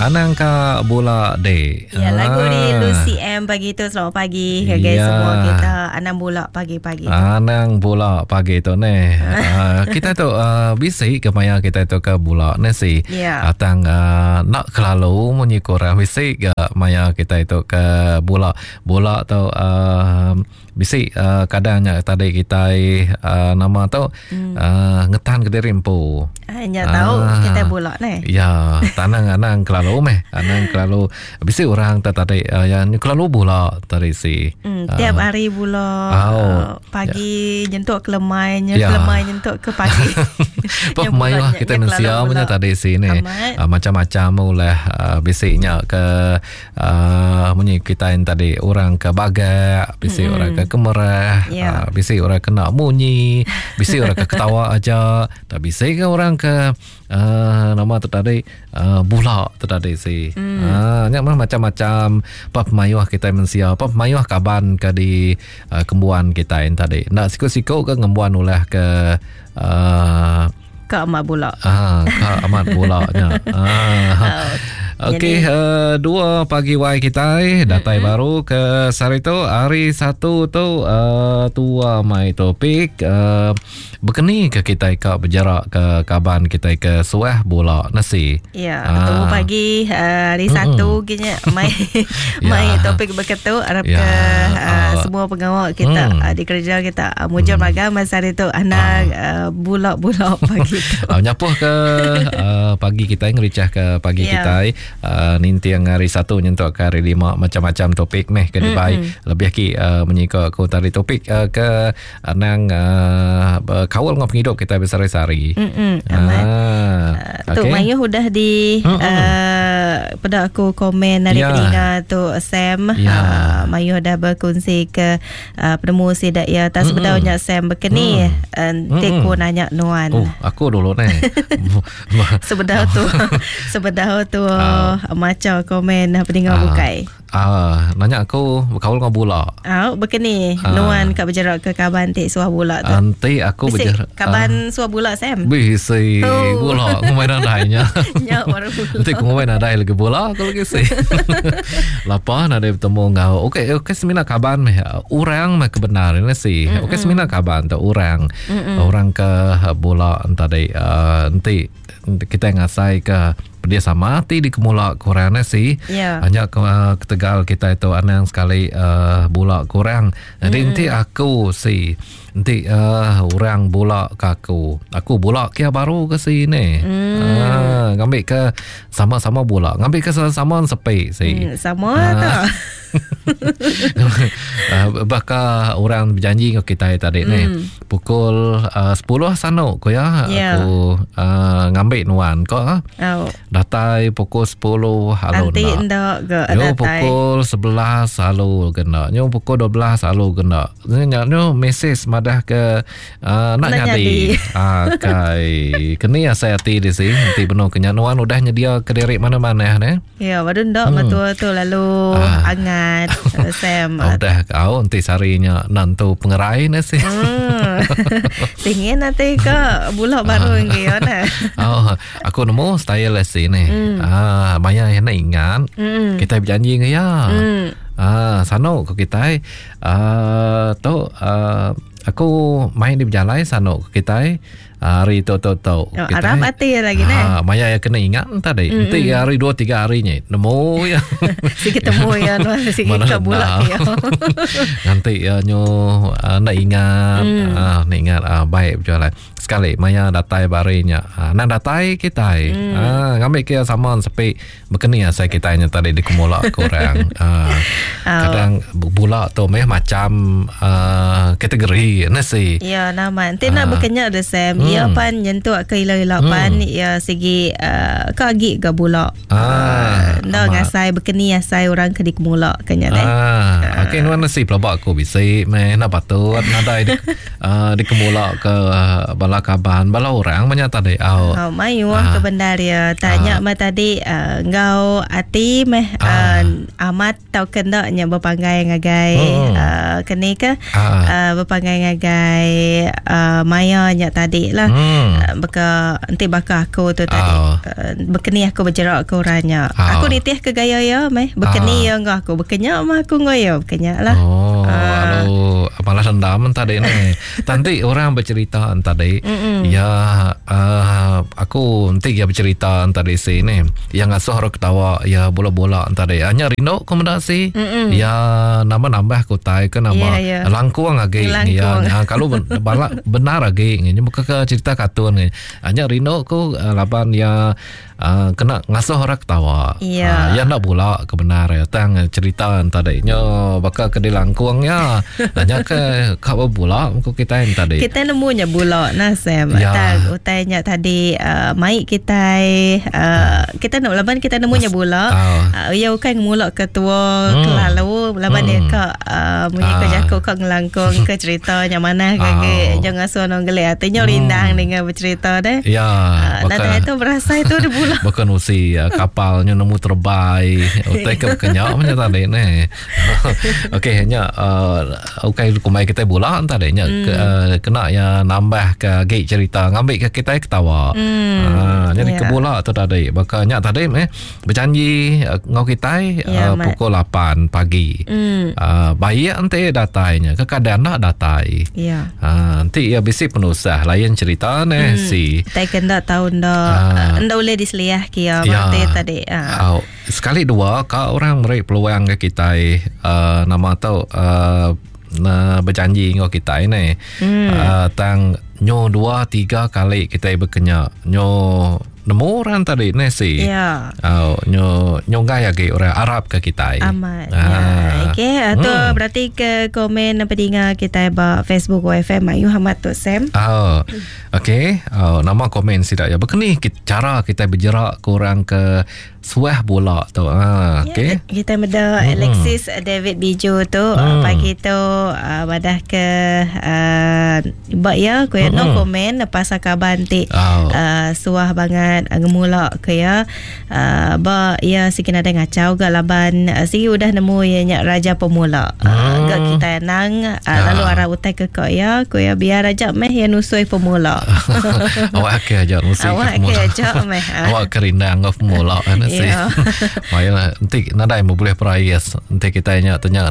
Anang ka bola de. Ya, lagu ni Lucy M pagi tu. Selamat pagi guys semua kita. Anang bola pagi-pagi tu. Anang bola pagi tu ne. Kita tu bisik ke maya kita tu ke bola ne si. Atang nak kelalu menyikora bisik ke maya kita itu ke bola. Bola tu bisik kadangnya tadi kita nama tu ngetan ke rimpu. Hanya tahu kita bola ne. Ya, tanang anang kelalu meh. Anang kelalu bisik orang tadi yang kelalu bola tadi si. Tiap hari bola. Pagi nyentuk ke lemai, lemai nyentuk ke pagi. Pemain kita mensia punya tadi sini macam-macam mulai bisiknya ke punya kita yang tadi orang ke bagak, bisik orang ke kemerah, bisik orang kena munyi, bisik orang ke ketawa aja, tak bisik ke orang ke nama tu tadi bola tu tadi si. Macam-macam pemain kita mensia, pemain kaban ke di kembuan kita yang tadi. Nak sikut-sikut ke ngembuan ulah ke Kak Amat bola. Kak Amat bolanya. Okey, 2 pagi wai kita datai baru ke hari tu hari Sabtu tu tua mai topik berkeni ke kita ke berjarak ke kaban kita ke suah bola nasi. Ya, ketemu pagi hari Sabtu kini mai topik berketu harap ke semua pengawal kita di kerja kita mujur magam masa hari tu anak bola pagi tu. Nyapuh ke pagi kita ngericah ke pagi kita ninti yang hari Sabtu nyentuk ke hari 5 macam-macam topik meh ke debai lebih ki menyika ku tadi topik ke anang kawal ngap hidup kita besar-besari. Tu Mayuh udah di pada aku komen dari peningat tu Sam. Mayuh dah berkongsi ke penemu sidak ya tak sebetulnya Sam berkeni teku nanya nuan. Aku dulu ni. Sebedah tu macam komen peningat bukai. Nanya aku berkawal dengan bola. Berkeni nuan kat berjarak ke kaban tik suah bola tu. Nanti aku berjarak kaban suah bola Sam. Bisi bola ngumai nadainya. Nyak baru bola. Nanti ngumai nadai lagi bola aku lagi si. Lepas ada bertemu ngau. Okey semina kaban meh orang meh kebenaran si. Okey semina kaban tu orang ke bola tadi nanti kita ngasai ke dia sama mati di kemula kurangnya sih. Hanya ke Tegal kita itu anang sekali bola kurang. Jadi nanti aku sih nanti orang bola ke aku bola kia baru ke sini. Ngambil ke sama-sama bola, ngambil ke sama sepi sih. Sama tu. Bakal orang berjanji ke kita tadi ni pukul 10 sana ko ya aku ngambil nuan ko datai pukul 10 halo nanti ndak ke datai pukul 11 halo kena nyo pukul 12 halo kena nyo mesej madah ke nak nyadi kai kena saya hati di sini nanti benar kenyanuan udah nyedia ke derek mana-mana ne ya baru ndak betul tu lalu angat Sam udah kau nanti sarinya nantu pengerai ni sih tingin nanti ke bulak baru ngiyo na aku nemu style sini banyak yang nak ingat kita berjanji ke ya sana ke kita tu aku main di berjalan sana ke kita hari tu Arab hati lagi ni Maya yang kena ingat tadi nanti hari 2-3 harinya nemu ya sikit temu ya sikit ke bulak ya nanti nyo nak ingat baik berjalan sekali Maya datai barinya nak datai kita ngambil ke sama sepi berkeni saya kitanya tadi di kumula kurang kadang bulak tu macam kategori nasi ya nama nanti nak berkenyak ada Sam ya pan nyentuh ke ilah-ilapan ya segi kagi ke bulak nak ngasai berkeni asai orang ke di kumula kenya okey nuan nasi pelabak aku bisa nak patut nadai di kumula ke bala kaban bala orang banyak tadi mayu ke bendar ya tanya mah tadi ngau ati meh amat tau kendaknya berpanggai ngagai kene ke berpanggai ngagai maya nya tadi lah. Baka nanti baka aku tu tadi berkeni aku berjerak ke orangnya. Aku nitih ke gaya ya meh berkeni ya ngah aku berkenyak mah aku ngoyo berkenyak lah. Lalu malah dendam tadi ni. Nanti orang bercerita tadi ya aku nanti dia bercerita tadi sini yang ngasuh orang ketawa ya bola-bola tadi hanya rindu komodasi ya nambah kutai ke nama langkuang lagi ya kalau benar lagi ni bukan cerita kartun ni hanya rindu ku laban ya kena ngasuh orang ketawa ya nak pula kebenar ya tang cerita tadinya bakal ke di langkuangnya hanya ke kau pula kita yang tadi kita nemunya pula Sam utainya tadi mai kita nak laban kita nemunya pula ya kan mulak ketua kelalu laban dia kak punya kerja kau ngelangkung ke ceritanya mana ke jangan suano gele artinya rindang dengan bercerita deh dan itu berasa itu di bulan bukan usi kapalnya nemu terbaik utai ke kenyak macam tadi ni okey hanya okey kumai kita bulan tadinya kena ya nambah ke gate cerita ngambil ke kita ketawa jadi ke bola tu tadi bakanya tadi berjanji ngau kita pukul 8 pagi bayi nanti datainya kekadang nak datai nanti ya bisi penusah lain cerita ni si tak kena tahu anda boleh diseliah kia tadi sekali dua kau orang beri peluang ke kita nama tahu berjanji ngau kita ini tang nyo 2-3 kali kita berkenyak nyo nemu orang tadi nasi nyo gaya ke orang Arab ke kita amat okey tu berarti ke komen pendengar kita ba Facebook OFM Ayu Hamad tu Sam okey nama komen sidak ya begini cara kita bergerak ke orang ke suah bola tu okey kita ada Alexis David Bijo tu pagi tu badah ke buat ya ko no komen pasal kaban ti suah banget ngemula ke ya ba ya sikin ada ngacau ga laban si udah nemu ya raja pemula ga kita nang lalu arah utai ke ko ya biar aja meh ya nusui pemula awak ke aja nusui awak ke aja meh awak kerindang ngaf pemula nasi maya nanti nadai mau boleh prias nanti kita tanya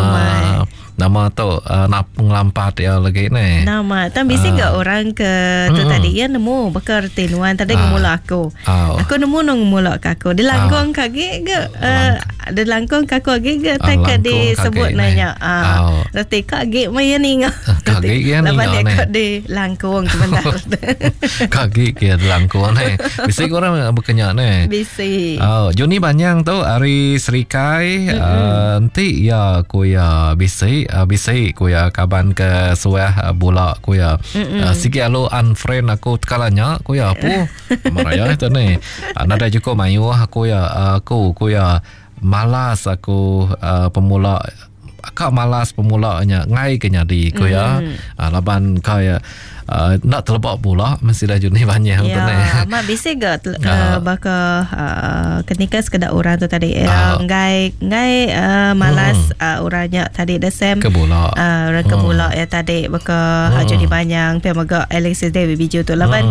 nama tu nak ngelampat ya lagi ni nama tapi bisi gak orang ke tu tadi ya nemu bakar tinuan tadi ngemula aku nemu ngemula aku di langkong kaki ke di langkong kaku lagi ke tak di sebut nanya reti kaki maya ninga kaki ya ninga lapan dia di langkong sebentar kaki ke di langkong ni bisi orang berkenyak ni bisi Juni banyak tu hari Serikai nanti ya ku ya bisi ku ya kaban ke suah bola ku ya sikit alu unfriend aku tekalanya ku ya apa maraya itu ni nada juga mayu aku ya ku ya malas aku pemula akak malas pemulanya ngai ke nyadi ku ya laban kaya nak terlepak pula mesti dah Juni banyak ya mak bisa gak baka ketika sekedar orang tu tadi ngai malas orangnya tadi desem kebola orang kebola ya tadi baka Juni banyak pia maga Alexis David Biju tu laban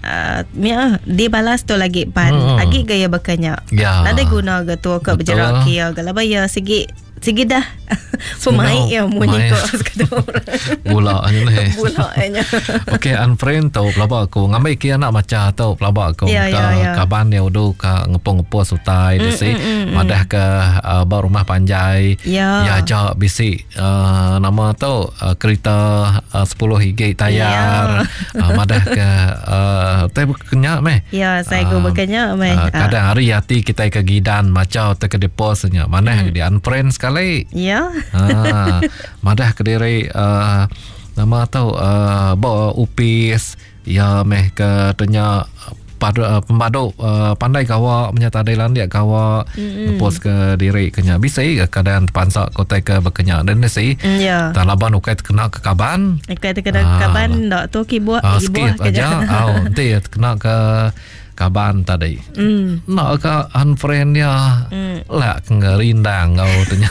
dia balas tu lagi pan lagi gaya bakanya ada guna ke tu ke bergerak kia galaba ya segi dah pemain yang munyi kau sekedar bola ni bola nya okey unfriend tau pelabak aku ngambil kia nak macam tau pelabak aku kaban dia udah ka ngepong-ngepos utai desi madah ke bar rumah panjai ya ajak bisi nama tau kereta 10 higi tayar madah ke tai berkenyak meh saya go berkenyak meh kadang hari hati kita ke gidan macam te ke deposnya mana di unfriend sekali madah kediri nama tahu bawa upis ya meh ke tanya pemadu pandai kawa menyata dailan dia kawa pos ke diri kenya bisa kadang pansak kota ke berkenya dan nasi talaban ukai kena ke kaban ukai kena ke kaban dak tu kibuah skip aja nanti kena ke kaban tadi. Nak ke unfriend dia. Lah ngerindang kau tanya.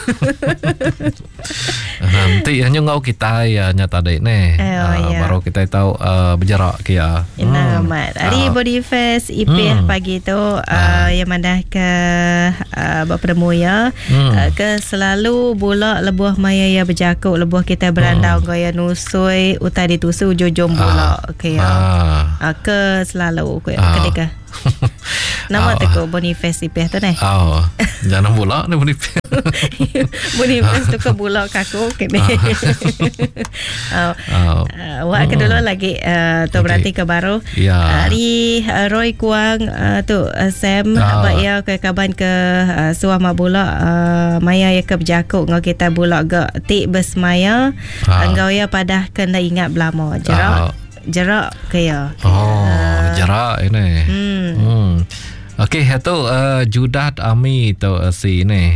Nanti hanya ngau kita ya nya tadi ni. Baru kita tahu berjarak kia. Amat. Hari body face ipih pagi tu yang mandah ke bertemu ya. Ke selalu bola lebuh maya ya berjakuk lebuh kita berandau gaya nusui utai ditusu jujum bola kia. Ke selalu ketika nama tu Boniface ipeh tu ni. Jangan bola ni Boniface. Boniface tu ke bola kaku kene. Wak ke dulu lagi tu berarti ke baru. Hari Roy Kuang tu Sam abak ya ke kaban ke suama bola maya ya ke berjakuk ngau kita bola gak tik bes maya engkau ya padah kena ingat belama jerak kaya. Jerak ini. Okey, itu Judat Ami tu si ni.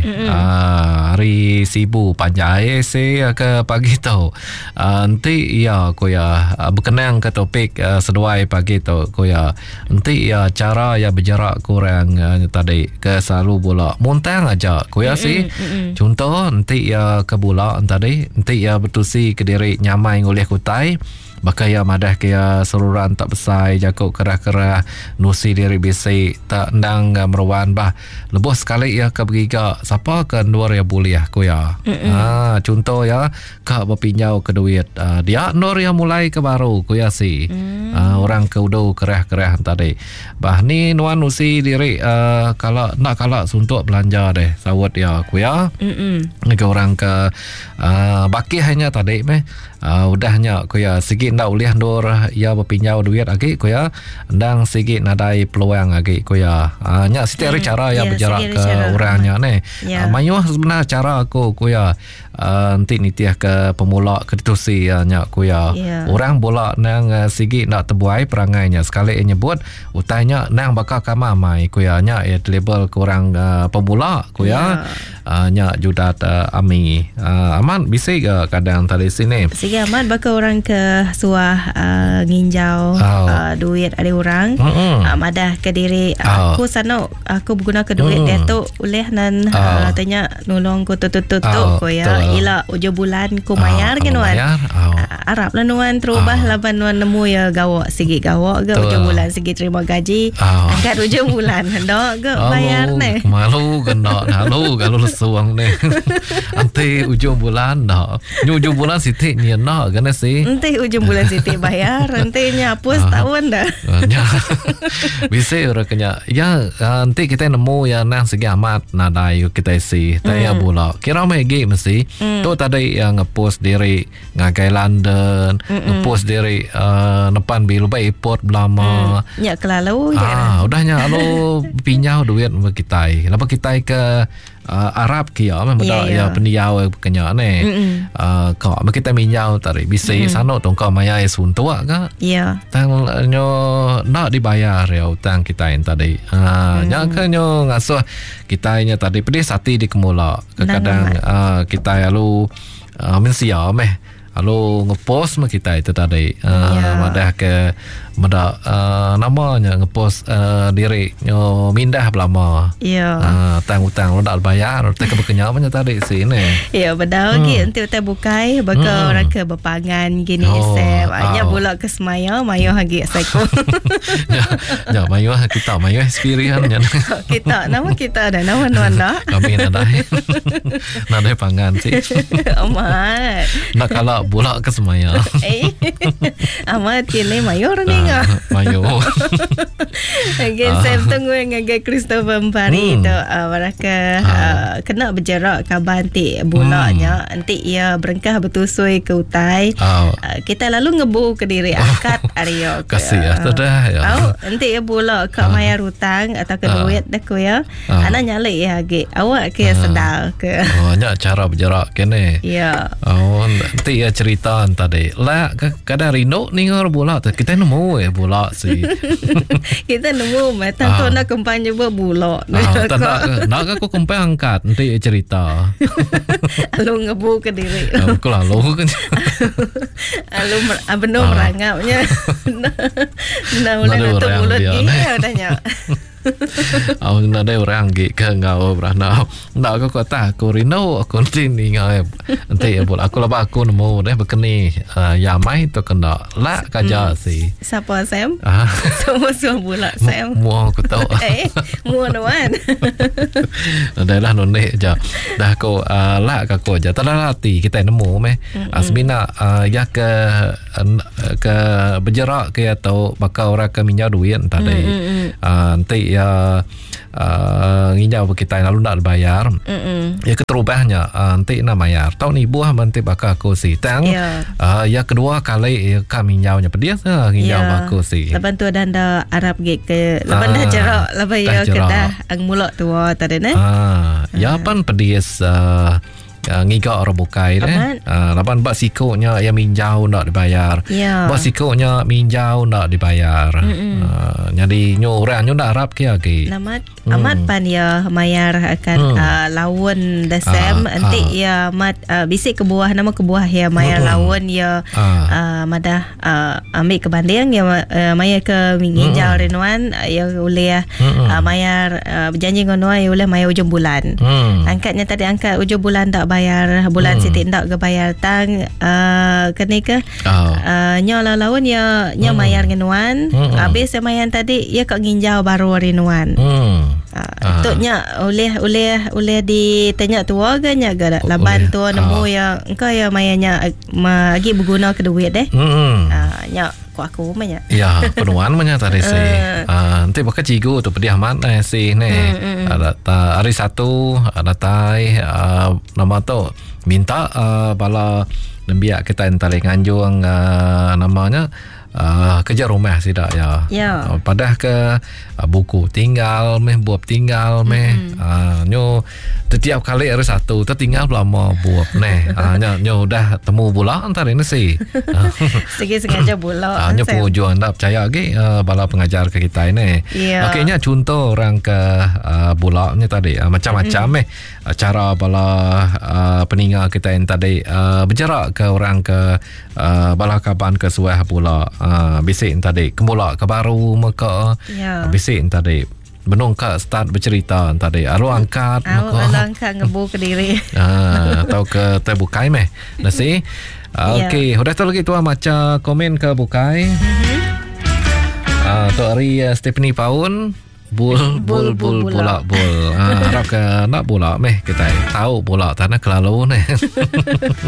Hari Sibu panjai si ke pagi tu. Nanti ya ko ya berkenang ke topik sesuai pagi tu ko ya. Nanti ya cara ya berjarak kurang tadi ke selalu bola. Muntang aja ko ya si. Contoh nanti ya ke bola tadi, nanti ya bertusi ke diri nyamai oleh kutai. Maka ya madah kaya seruran tak besai jakuk kerah-kerah nusi diri bisi tak ndang meruan bah lebih sekali ya ke begiga siapa ke nur ya boleh aku ya. Contoh ya ke berpinjau ke duit dia nur ya mulai ke baru ku ya si. Orang ke udah kerah-kerah tadi bah ni nuan nusi diri kalau nak kalau suntuk belanja deh sawut ya aku ya. Ke orang ke baki hanya tadi meh udahnya ku ya sikit ndak ulih ndor ya berpinjau duit lagi ku ya ndang sikit nadai peluang lagi ku ya nya setiap cara ya berjarak ke orangnya ni mayuh sebenarnya cara aku ku ya nanti nitiah ke pemula ke tusi nya ku ya orang bola nang sikit ndak terbuai perangainya sekali nyebut utainya nang bakal kama mai ku ya nya label ke orang pemula ku ya nya Judat Ami aman bisik kadang tadi sini sige aman bakal orang ke suah nginjau duit ada orang madah ke diri aku sana aku berguna ke duit dia tu oleh nan tanya nolong ku tutup ku ya ila ujung bulan ku mayar ke nuan Arab lah nuan terubah laban nuan nemu ya gawak sikit gawak ke ujung bulan sikit terima gaji angkat ujung bulan hendak ke bayar ni malu kena halu kalau suang ni nanti ujung bulan dah ujung bulan sitik ni nak kena si nanti ujung bulan sitik bayar nanti hapus tahun dah bisa orang kena ya nanti kita nemu ya nang segi amat nadai kita si tanya bola kira megi mesti tu tadi yang ngepost diri ngagai London ngepost diri depan bilu bay airport belama ya kelalu udahnya lo pinjau duit kita lepas kita ke Arab kia memang ya pendiau kenya ni kau kita minjau tadi bisa sana tu kau maya suntua ka tang nyo nak dibayar ya utang kita yang tadi jangan nyo ngasuh kita nya tadi pedih hati di kemula kadang kita lalu mensia meh lalu ngepost mah kita itu tadi madah ke madah namanya ngepost diri nyo mindah belama tang-utang lo dak bayar tak kebekenyamanya tadi sini bedau lagi nanti kita bukai bakal orang ke berpangan gini sep hanya pula ke semaya mayo lagi saiko ya mayo kita mayo experience kita nama kita ada nama nuan dah kami nadai pangan sih amat nak kalau bola ke semaya amat kini mayor ni mayo again saya tunggu dengan Christopher Mpari tu mereka kena berjarak kaban ti bolanya nanti ia berengkah bertusui ke utai kita lalu ngebu ke diri akad Aryo kasih ya sudah ya nanti ia bola ke mayar hutang atau ke duit dah ku ya anak nyalik ya agi awak ke sedar ke banyak cara berjarak kene nanti ia cerita tadi lah kadang rindu ni ngor bola kita nemu nemu ya bola si. Kita nemu mata tu nak kempanya bola. Nak aku kempai angkat nanti cerita. Lalu ngebu ke diri. Aku lalu kan. Lalu benar merangapnya. Nah mulai nutup mulut dia udahnya. Ada orang ke ngau berana. Nak aku kata aku rino aku sini ngau. Nanti ya bola aku lepas aku nemu deh bekeni ya mai tu kena lah kaja si. Siapa Sam? Semua bola Sam. Mua aku tahu. Mua nuan. Dah lah nonde je. Dah aku lah aku je. Terlatih kita nemu meh. Asmina ya ke bergerak ke atau bakal orang ke minyak duit tadi. Nanti ya nginjau kita lalu nak bayar. Ya keterubahnya nanti nak bayar. Tahun ni buah nanti bakal aku si. Tang ya kedua kali kami nginjaunya pedia nginjau aku si. Lepas tu anda Arab ke lepas dah jerak lepas ya kedah ang mulak tua tadi ne. Ya pan pedias ngiga orang bukai deh. Lapan bak sikonya yang minjau nak dibayar. Bak sikonya minjau nak dibayar. Jadi nyo orang nyo nak Arab ke lagi. Amat pan ya mayar akan lawan dasam nanti ya amat bisik kebuah nama kebuah ya mayar lawan ya madah ambil ke banding ya mayar ke minjau renuan ya boleh mayar berjanji ngono ya boleh mayar ujung bulan. Angkatnya tadi angkat ujung bulan tak bayar bulan sitik ndak ke bayar tang kene ke nyo lawan ya nyo mayar ngenuan habis semayan tadi ya kok nginjau baru rinuan tuknya oleh ditanya tua ke nya ga laban tu nemu ya engkau ya mayanya lagi berguna ke duit deh nya aku manya ya penuan manya tadi si nanti bakal cigu tu pediah mana si ne ada hari satu ada tai nama tu minta bala nembiak kita entale nganjung namanya kerja rumah sih dah ya. Padah ke buku tinggal meh buat tinggal meh nyo setiap kali hari satu tertinggal lama buat neh nyo dah temu bola antar ini sih. Segi sengaja bola. Nyo pengujuan dah percaya lagi bala pengajar ke kita ini. Okeynya contoh orang ke bola ni tadi macam-macam cara bala peninggal kita yang tadi bergerak ke orang ke bala kaban ke suah bola. Bisik tadi kemula ke baru maka bisik tadi benung ka start bercerita tadi alu angkat maka angkat ngebu ke diri atau ke terbukai meh nasi okey udah tu lagi tu macam komen ke bukai tu hari Stephanie Paun bul bola harap ke nak bola meh kita tahu bola tanah kelalu ni